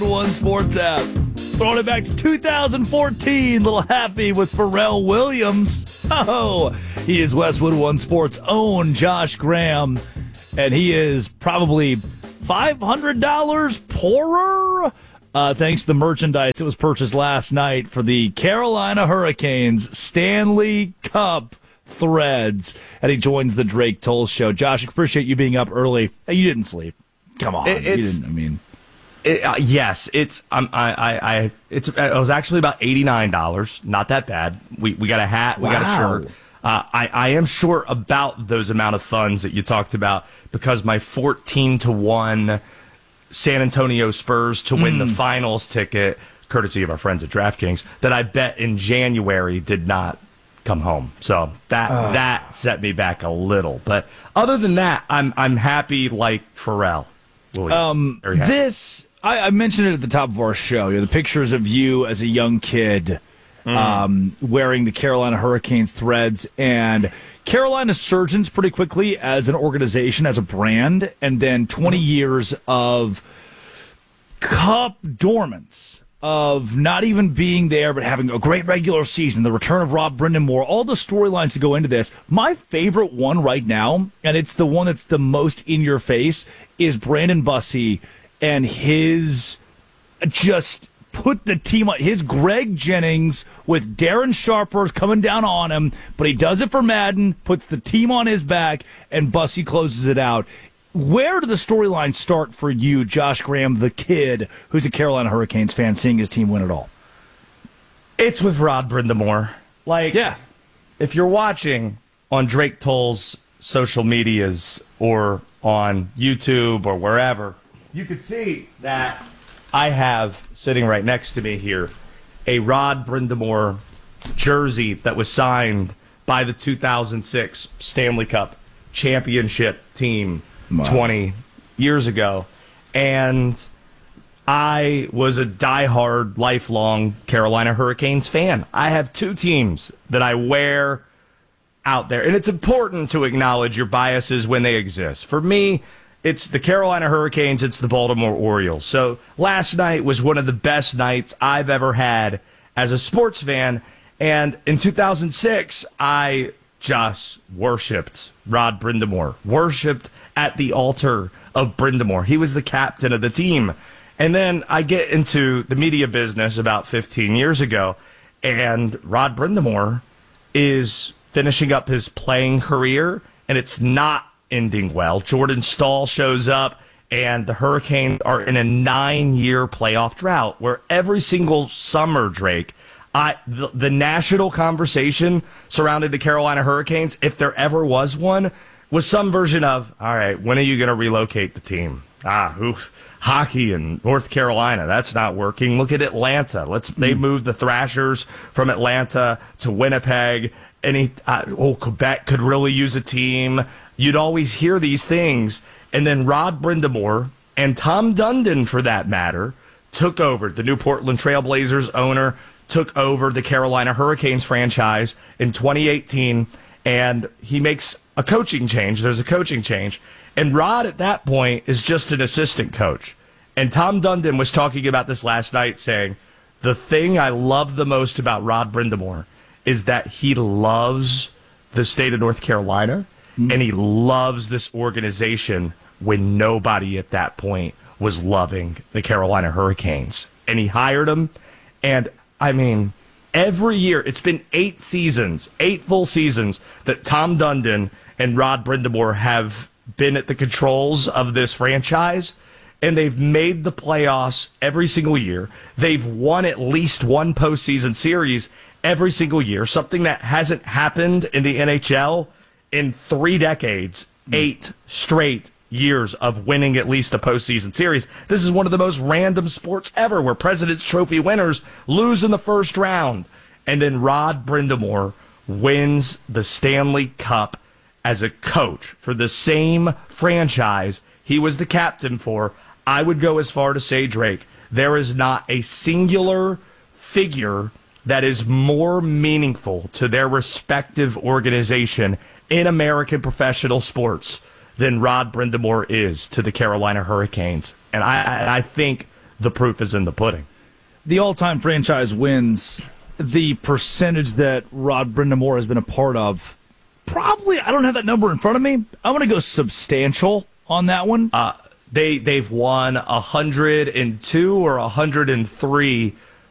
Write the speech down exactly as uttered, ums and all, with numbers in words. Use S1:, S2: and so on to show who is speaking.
S1: One Sports app. Throwing it back to two thousand fourteen. Little happy with Pharrell Williams. Oh, he is Westwood One Sports' own Josh Graham, and he is probably five hundred dollars poorer. Uh, thanks to the merchandise that was purchased last night for the Carolina Hurricanes Stanley Cup threads. And he joins the Drake Toll Show. Josh, I appreciate you being up early. Hey, you didn't sleep. Come on.
S2: It,
S1: you didn't, I mean...
S2: It, uh, yes, it's um, I, I, I, it's it was actually about eighty-nine dollars. Not that bad. We we got a hat, we
S1: wow.
S2: got a shirt. Uh, I I am short about those amount of funds that you talked about because my fourteen to one San Antonio Spurs to win mm. the finals ticket, courtesy of our friends at DraftKings, that I bet in January did not come home. So that uh. that set me back a little. But other than that, I'm I'm happy like Pharrell Williams.
S1: Um, this. I, I mentioned it at the top of our show. You know, the pictures of you as a young kid mm. um, wearing the Carolina Hurricanes threads, and Carolina surgeons pretty quickly as an organization, as a brand, and then twenty mm. years of cup dormants, of not even being there but having a great regular season, the return of Rod Brind'Amour, all the storylines that go into this. My favorite one right now, and it's the one that's the most in your face, is Brandon Bussey and his just put the team on his Greg Jennings with Darren Sharper coming down on him, but he does it for Madden, puts the team on his back, and Bussey closes it out. Where do the storylines start for you, Josh Graham, the kid who's a Carolina Hurricanes fan, seeing his team win it all?
S2: It's with Rod Brind'Amour. Like,
S1: yeah.
S2: If you're watching on Drake Toll's social medias or on YouTube or wherever, you could see that I have, sitting right next to me here, a Rod Brind'Amour jersey that was signed by the two thousand six Stanley Cup championship team wow. twenty years ago. And I was a diehard, lifelong Carolina Hurricanes fan. I have two teams that I wear out there. And it's important to acknowledge your biases when they exist. For me, it's the Carolina Hurricanes, it's the Baltimore Orioles. So last night was one of the best nights I've ever had as a sports fan. And in two thousand six, I just worshipped Rod Brind'Amour, worshipped at the altar of Brind'Amour. He was the captain of the team. And then I get into the media business about fifteen years ago, and Rod Brind'Amour is finishing up his playing career, and it's not ending well. Jordan Staal shows up, and the Hurricanes are in a nine-year playoff drought where every single summer, Drake, I, the, the national conversation surrounding the Carolina Hurricanes, if there ever was one, was some version of, all right, when are you going to relocate the team? Ah, oof, hockey in North Carolina, that's not working. Look at Atlanta. Let's They moved the Thrashers from Atlanta to Winnipeg. Any, uh, oh, Quebec could really use a team. You'd always hear these things. And then Rod Brind'Amour, and Tom Dundon, for that matter, took over. The new Portland Trailblazers owner took over the Carolina Hurricanes franchise in twenty eighteen, and he makes a coaching change. There's a coaching change. And Rod, at that point, is just an assistant coach. And Tom Dundon was talking about this last night, saying, the thing I love the most about Rod Brind'Amour is that he loves the state of North Carolina, mm-hmm. and he loves this organization when nobody at that point was loving the Carolina Hurricanes. And he hired them, and, I mean, every year, it's been eight seasons, eight full seasons, that Tom Dundon and Rod Brind'Amour have been at the controls of this franchise, and they've made the playoffs every single year. They've won at least one postseason series every single year, something that hasn't happened in the N H L in three decades, eight straight years of winning at least a postseason series. This is one of the most random sports ever, where President's Trophy winners lose in the first round. And then Rod Brind'Amour wins the Stanley Cup as a coach for the same franchise he was the captain for. I would go as far to say, Drake, there is not a singular figure that is more meaningful to their respective organization in American professional sports than Rod Brind'Amour is to the Carolina Hurricanes. And I, I think the proof is in the pudding.
S1: The all-time franchise wins, the percentage that Rod Brindamore has been a part of, probably, I don't have that number in front of me. I'm going to go substantial on that one.
S2: Uh, they, they've won one hundred two or one hundred three